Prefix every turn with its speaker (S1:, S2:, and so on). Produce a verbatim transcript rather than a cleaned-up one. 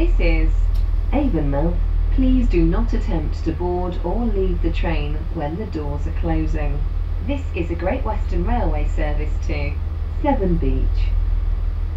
S1: This is Avonmouth. Please do not attempt to board or leave the train when the doors are closing. This is a Great Western Railway service to Severn Beach.